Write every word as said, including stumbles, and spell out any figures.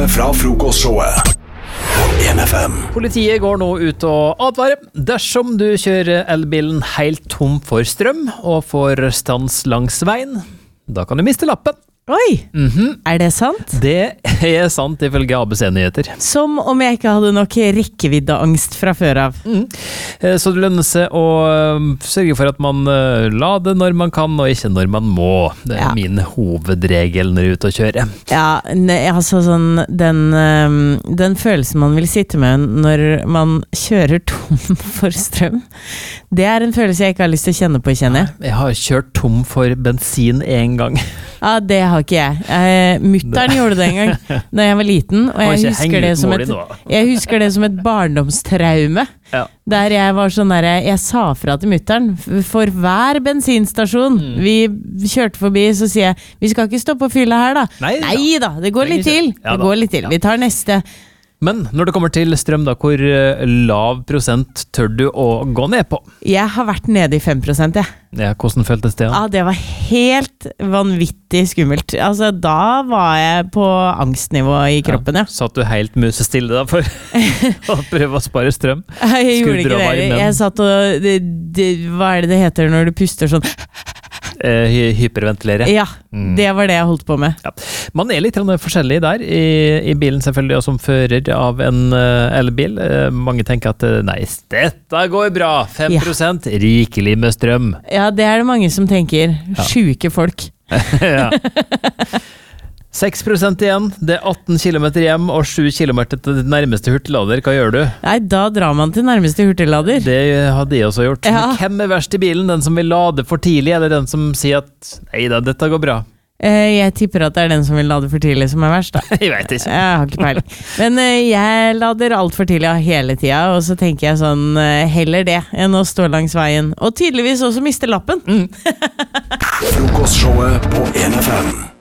Frokostshowet fra Frokostshowet på en F M. Politiet går nå ut og advarer. Dersom du kjører elbilen helt tom for strøm og får stans langs veien, da kan du miste lappen. Oi, Mhm. er det sant? Det er sant ifølge A B C-nyheter. Som om jeg ikke hadde nok rekkeviddeangst fra før av. Mm. Så det lønner seg å um, sørge for at man uh, lader når man kan, og ikke når man må. Det er Ja. min hovedregel når jeg er ute og kjører. Ja, ne, altså sånn, den, um, den følelsen man vil sitte med når man kjører tom for strøm, det er en følelse jeg ikke har lyst til å kjenne på, kjenner jeg. Jeg har kjørt tom for bensin en gang. Ja, det har ikke jeg. Eh, Mutteren gjorde det en gang da jeg var liten, og Må jeg ikke husker, henge det ut som mål i et, nå. jeg husker det som et barndomstraume. Ja. Der jeg var sånn der, jeg sa fra til mutteren, for hver bensinstasjon Mm. vi kjørte forbi, så sier jeg, vi skal ikke stoppe og fylle her da. Nei da. Nei da, det går litt til. Ja Det da. går litt til. Vi tar neste. Men når det kommer til strøm, da, hvor uh, lav prosent tør du å gå ned på? Jeg har vært nede i fem prosent, jeg. Ja, hvordan føltes det? Ja, det var helt vanvittig skummelt. Altså, da var jeg på angstnivå i kroppen, ja. Satt du helt musestille da for å prøve å spare strøm? Jeg gjorde Skulle ikke dra det. varmen. Jeg satt og det, det, hva er det det heter når du puster sånn? Eh, hy- hyperventilere. Ja, Mm. det var det jeg holdt på med. Ja. Man er litt grann forskjellig der, i, i bilen selvfølgelig, og som fører av en uh, elbil. Uh, mange tenker at uh, nei, dette går bra, fem prosent, rikelig med strøm. Ja, det er det mange som tenker. Sjuke folk. Ja. seks prosent igjen, det er atten kilometer hjem og sju kilometer til nærmeste hurtiglader. Hva gjør du? Nei, da drar man til nærmeste hurtiglader. Det hadde jeg også gjort. Ja. Men hvem er verst i bilen? Den som vil lade for tidlig, eller den som sier at nei da, dette går bra? Eh, Jeg tipper at det er den som vil lade for tidlig som er verst, da. Jeg vet ikke. Jeg har ikke peiling. Men eh, jeg lader alt for tidlig hele tida, og så tenker jeg sånn, eh, heller det enn å stå langs veien. Og tydeligvis også miste lappen. Frokostshowet på en F M.